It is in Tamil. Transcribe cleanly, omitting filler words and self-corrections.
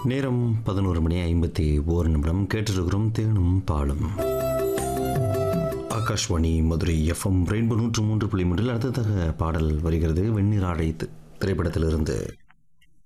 நேரம் 11:51 கேட்டிருக்கிறோம் தேனும் பாலும். ஆகாஷ்வாணி மதுரை எஃப்எம் ரெயின்போ 103.3 அடுத்ததாக பாடல் வருகிறது. வெண்ணிராடை திரைப்படத்திலிருந்து.